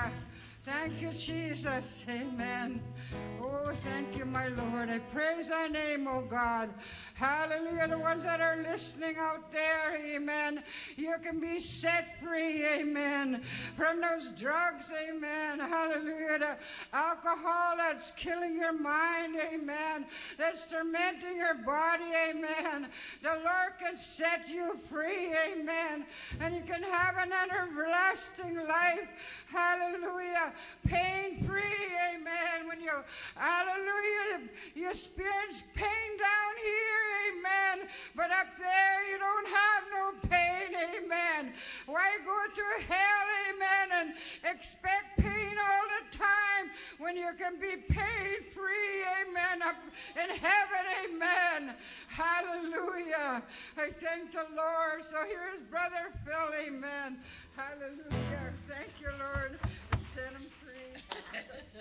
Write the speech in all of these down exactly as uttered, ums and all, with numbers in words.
Hallelujah. Thank you, Jesus. Amen. Oh, thank you, my Lord. I praise thy name, oh God. Hallelujah. The ones that are listening out there, amen. You can be set free, amen, from those drugs, amen. Hallelujah. The alcohol that's killing your mind, amen, that's tormenting your body, amen. The Lord can set you free, amen, and you can have an everlasting life. Hallelujah. Pain-free, amen. When you, hallelujah, you experience pain down here, amen. But up there you don't have no pain, amen. Why go to hell, amen, and expect pain all the time when you can be pain-free, amen, up in heaven, amen. Hallelujah. I thank the Lord. So here's Brother Phil, amen. Hallelujah. Thank you, Lord. Set him free.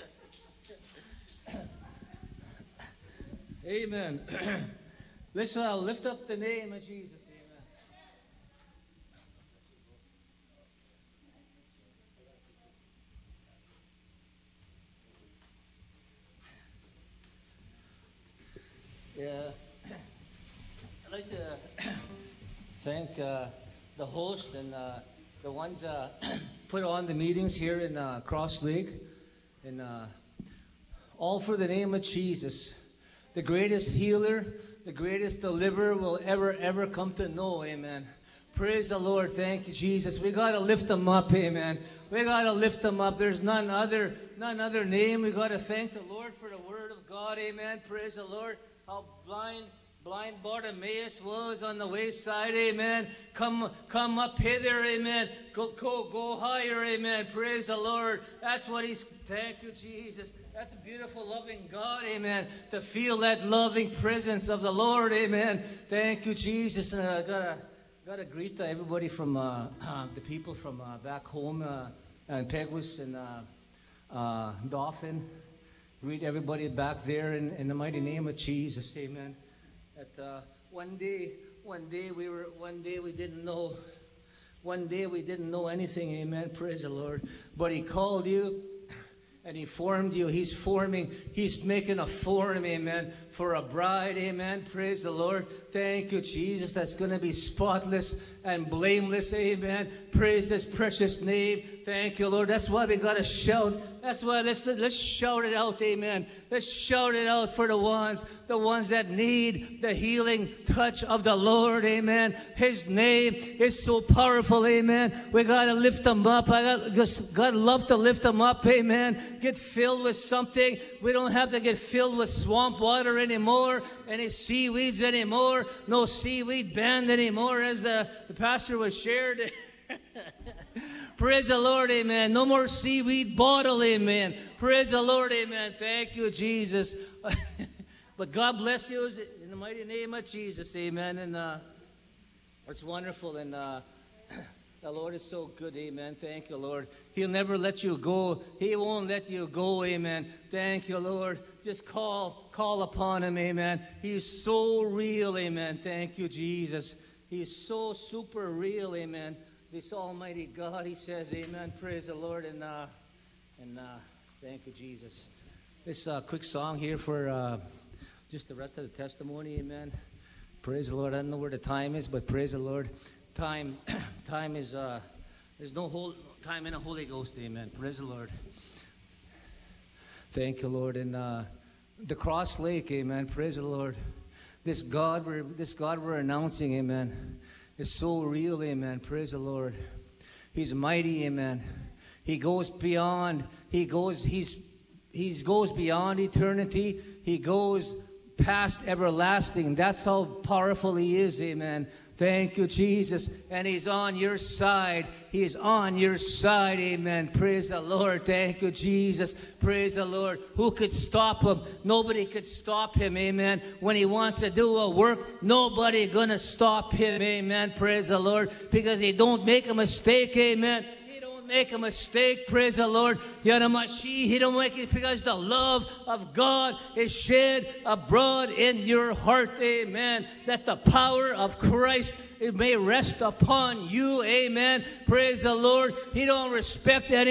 Amen. Let's uh, lift up the name of Jesus. Amen. Yeah. I'd like to thank uh, the host and uh, the ones uh, put on the meetings here in uh, Cross Lake, and uh, all for the name of Jesus, the greatest healer, the greatest deliverer we'll ever, ever come to know, amen. Praise the Lord. Thank you, Jesus. We got to lift them up, amen. We got to lift them up. There's none other, none other name. We got to thank the Lord for the word of God, amen. Praise the Lord. How blind Blind Bartimaeus was on the wayside, amen. Come come up hither, amen. Go, go, go higher, amen. Praise the Lord. That's what he's, thank you, Jesus. That's a beautiful, loving God, amen. To feel that loving presence of the Lord, amen. Thank you, Jesus. And I gotta, gotta greet everybody from, uh, uh, the people from uh, back home, uh, in Peguis and uh, uh, Dauphin. Greet everybody back there in, in the mighty name of Jesus, amen. That uh, one day, one day we were, one day we didn't know, one day we didn't know anything, amen, praise the Lord. But he called you and he formed you. He's forming, he's making a form, amen, for a bride, amen, praise the Lord. Thank you, Jesus, that's going to be spotless and blameless, amen. Praise this precious name. Thank you, Lord. That's why we got to shout. That's why let's let's shout it out, amen. Let's shout it out for the ones, the ones that need the healing touch of the Lord, amen. His name is so powerful, amen. We got to lift them up. I got just God love to lift them up, amen. Get filled with something. We don't have to get filled with swamp water anymore, any seaweeds anymore, no seaweed band anymore, as the, the pastor was shared. Praise the Lord, amen. No more seaweed bottle, amen. Praise the Lord, amen. Thank you, Jesus. But God bless you in the mighty name of Jesus, amen. And uh, it's wonderful, and uh, the Lord is so good, amen. Thank you, Lord. He'll never let you go. He won't let you go, amen. Thank you, Lord. Just call, call upon him, amen. He's so real, amen. Thank you, Jesus. He's so super real, amen. This Almighty God, he says, amen, praise the Lord, and uh, and uh, thank you, Jesus. This uh, quick song here for uh, just the rest of the testimony, amen. Praise the Lord. I don't know where the time is, but praise the Lord. Time, time is, uh, there's no whole time in the Holy Ghost, amen. Praise the Lord. Thank you, Lord. And uh, the Cross Lake, amen, praise the Lord. This God, we're, this God we're announcing, amen, is so real, amen. Praise the Lord. He's mighty, amen. He goes beyond, he goes, he's, he goes beyond eternity. He goes past everlasting. That's how powerful he is, amen. Thank you, Jesus. And he's on your side. He's on your side, amen. Praise the Lord. Thank you, Jesus. Praise the Lord. Who could stop him? Nobody could stop him, amen. When he wants to do a work, nobody gonna stop him, amen. Praise the Lord. Because he don't make a mistake, amen. Make a mistake, praise the Lord. Yanamashi, he don't make it, because the love of God is shed abroad in your heart, amen. That the power of Christ, it may rest upon you, amen. Praise the Lord. He don't respect any